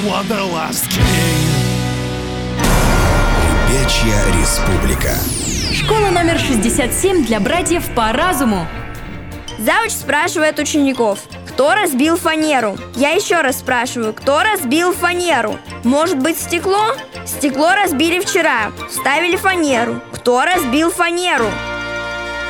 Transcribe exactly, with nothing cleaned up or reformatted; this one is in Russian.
Wanderlust King. Ребячья республика. Школа номер шестьдесят семь для братьев по разуму. Завуч спрашивает учеников: кто разбил фанеру? Я еще раз спрашиваю: кто разбил фанеру? Может быть, стекло? Стекло разбили вчера, вставили фанеру. Кто разбил фанеру?